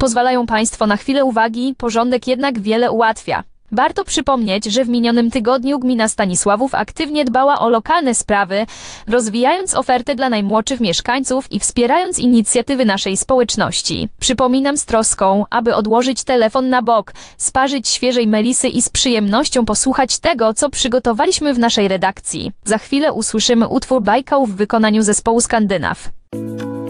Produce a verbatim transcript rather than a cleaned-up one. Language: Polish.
Pozwalają Państwo na chwilę uwagi, porządek jednak wiele ułatwia. Warto przypomnieć, że w minionym tygodniu gmina Stanisławów aktywnie dbała o lokalne sprawy, rozwijając ofertę dla najmłodszych mieszkańców i wspierając inicjatywy naszej społeczności. Przypominam z troską, aby odłożyć telefon na bok, sparzyć świeżej melisy i z przyjemnością posłuchać tego, co przygotowaliśmy w naszej redakcji. Za chwilę usłyszymy utwór Bajkał w wykonaniu zespołu Skandynaw.